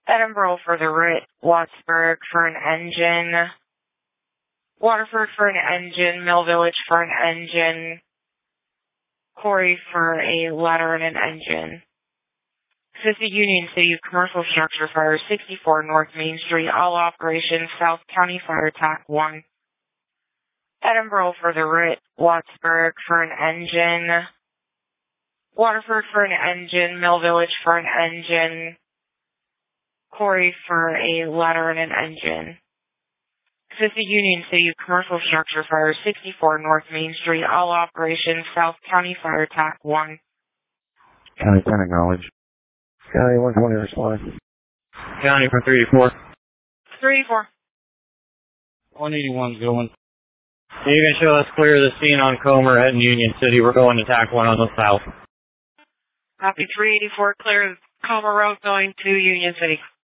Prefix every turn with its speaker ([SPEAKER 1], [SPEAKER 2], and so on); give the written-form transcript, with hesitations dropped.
[SPEAKER 1] Edinburgh for the RIT, Wattsburg for an engine, Waterford for an engine, Mill Village for an engine, Corey for a ladder and an engine. Assisted Union City Commercial Structure Fire 64 North Main Street, all operations, South County Fire TAC 1. Edinburgh for the RIT, Wattsburg for an engine, Waterford for an engine, Mill Village for an engine, Corey for a ladder and an engine. Assisted Union City Commercial Structure Fire 64 North Main Street, all operations, South County Fire TAC 1.
[SPEAKER 2] County 10 acknowledge. County 120 respond.
[SPEAKER 3] County from 384.
[SPEAKER 1] 384.
[SPEAKER 3] 181's going. You can show us clear the scene on Comer at Union City. We're going to TAC 1 on the south.
[SPEAKER 1] Copy 384, clear Comer Road going to Union City.